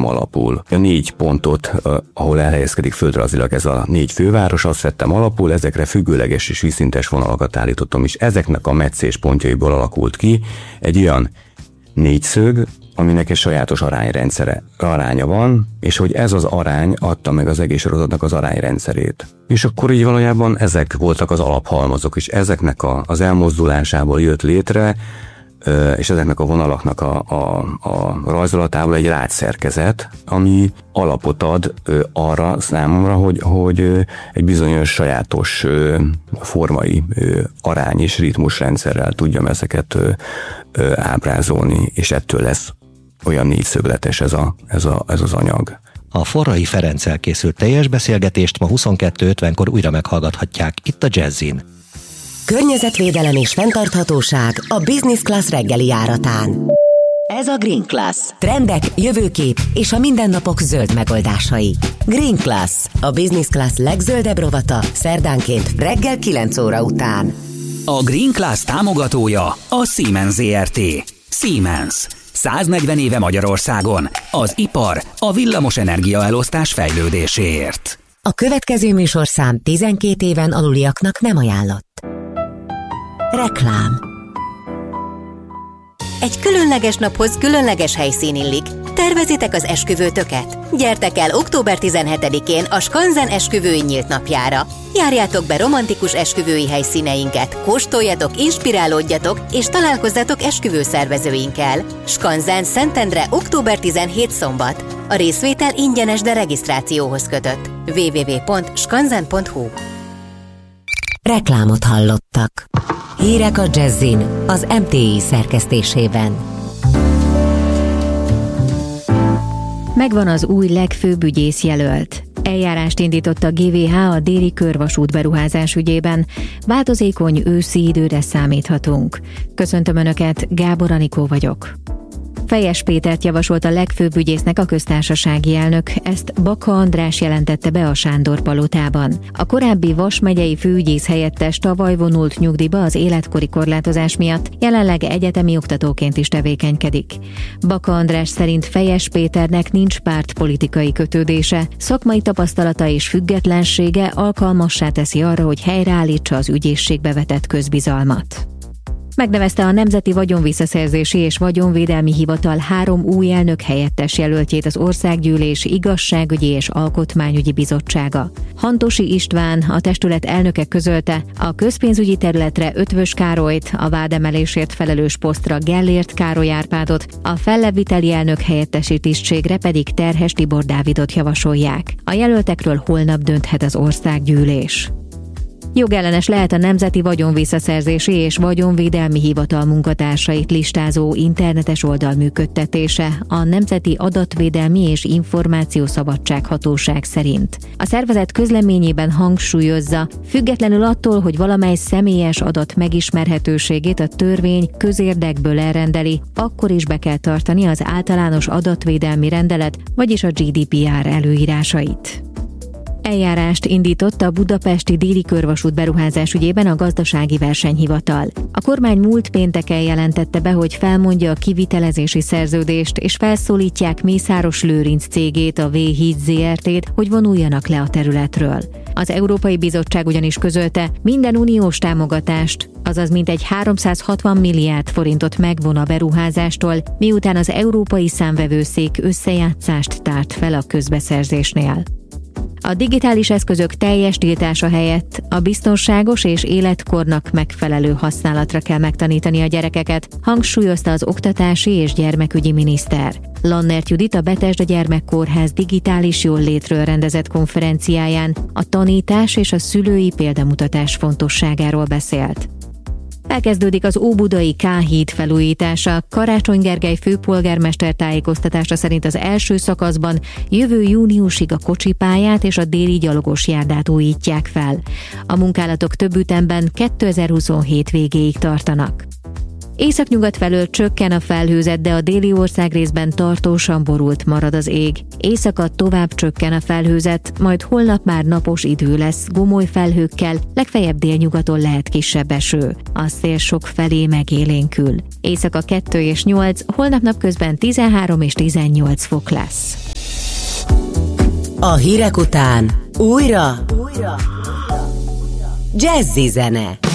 vettem alapul. A 4 pontot, ahol elhelyezkedik földrajzilag ez a 4 főváros, azt vettem alapul, ezekre függőleges és vízszintes vonalakat állítottam, és ezeknek a metszés pontjaiból alakult ki egy olyan négyszög, aminek egy sajátos aránya van, és hogy ez az arány adta meg az egész sorozatnak az arányrendszerét. És akkor így valójában ezek voltak az alaphalmazok, és ezeknek az elmozdulásából jött létre, és ezeknek a vonalaknak a rajzolatából egy rácszerkezet, ami alapot ad arra számomra, hogy egy bizonyos sajátos formai arány és ritmusrendszerrel tudjam ezeket ábrázolni, és ettől lesz olyan négyszögletes ez az anyag. A Forrai Ferenccel készült teljes beszélgetést ma 22:50-kor újra meghallgathatják itt a Jazzin. Környezetvédelem és fenntarthatóság a Business Class reggeli járatán. Ez a Green Class. Trendek, jövőkép és a mindennapok zöld megoldásai. Green Class, a Business Class legzöldebb rovata szerdánként reggel 9 óra után. A Green Class támogatója a Siemens Zrt. Siemens. 140 éve Magyarországon. Az ipar, a villamosenergia elosztás fejlődéséért. A következő műsorszám 12 éven aluliaknak nem ajánlott. Reklám. Egy különleges naphoz különleges helyszín illik. Tervezitek az esküvőtöket? Gyertek el október 17-én a Skanzen esküvői nyílt napjára. Járjátok be romantikus esküvői helyszíneinket, kóstoljatok, inspirálódjatok és találkozzatok esküvőszervezőinkkel. Skanzen, Szentendre, október 17 szombat. A részvétel ingyenes, de regisztrációhoz kötött. www.skanzen.hu. Reklámot hallottak. Hírek a Jazzin, az MTI szerkesztésében. Megvan az új legfőbb ügyész jelölt. Eljárást indított a GVH a déli körvasút beruházás ügyében. Változékony őszi időre számíthatunk. Köszöntöm Önöket, Gábor Anikó vagyok. Fejes Pétert javasolt a legfőbb ügyésznek a köztársasági elnök, ezt Baka András jelentette be a Sándor palotában. A korábbi Vas megyei főügyész helyettes tavaly vonult nyugdíjba az életkori korlátozás miatt, jelenleg egyetemi oktatóként is tevékenykedik. Baka András szerint Fejes Péternek nincs pártpolitikai kötődése, szakmai tapasztalata és függetlensége alkalmassá teszi arra, hogy helyreállítsa az ügyészségbe vetett közbizalmat. Megnevezte a Nemzeti Vagyonvisszaszerzési és Vagyonvédelmi Hivatal 3 új elnök helyettes jelöltjét az Országgyűlés Igazságügyi és Alkotmányügyi Bizottsága. Hantosi István, a testület elnöke közölte, a közpénzügyi területre Ötvös Károlyt, a vádemelésért felelős posztra Gellért Károly Árpádot, a fellebbviteli elnök helyettesi tisztségre pedig Terhes Tibor Dávidot javasolják. A jelöltekről holnap dönthet az Országgyűlés. Jogellenes lehet a Nemzeti Vagyonvisszaszerzési és Vagyonvédelmi Hivatal munkatársait listázó internetes oldal működtetése a Nemzeti Adatvédelmi és Információszabadság Hatóság szerint. A szervezet közleményében hangsúlyozza, függetlenül attól, hogy valamely személyes adat megismerhetőségét a törvény közérdekből elrendeli, akkor is be kell tartani az általános adatvédelmi rendelet, vagyis a GDPR előírásait. Eljárást indított a budapesti déli körvasút beruházás ügyében a Gazdasági Versenyhivatal. A kormány múlt pénteken jelentette be, hogy felmondja a kivitelezési szerződést, és felszólítják Mészáros Lőrinc cégét, a V-Híd Zrt-t, hogy vonuljanak le a területről. Az Európai Bizottság ugyanis közölte, minden uniós támogatást, azaz mintegy 360 milliárd forintot megvon a beruházástól, miután az Európai Számvevőszék összejátszást tárt fel a közbeszerzésnél. A digitális eszközök teljes tiltása helyett a biztonságos és életkornak megfelelő használatra kell megtanítani a gyerekeket, hangsúlyozta az Oktatási és Gyermekügyi miniszter. Lannert Judit a Betesda Gyermekkórház digitális jóllétről rendezett konferenciáján a tanítás és a szülői példamutatás fontosságáról beszélt. Elkezdődik az óbudai K-híd felújítása. Karácsony Gergely főpolgármester tájékoztatása szerint az első szakaszban jövő júniusig a kocsipályát és a déli gyalogos járdát újítják fel. A munkálatok több ütemben 2027 végéig tartanak. Északnyugat felől csökken a felhőzet, de a déli országrészben tartósan borult marad az ég. Északa tovább csökken a felhőzet, majd holnap már napos idő lesz, gomoly felhőkkel, legfeljebb délnyugaton lehet kisebb eső. A szél sok felé megélénkül. Éjszaka 2 és 8, holnap napközben 13 és 18 fok lesz. A hírek után újra Jazzy zene.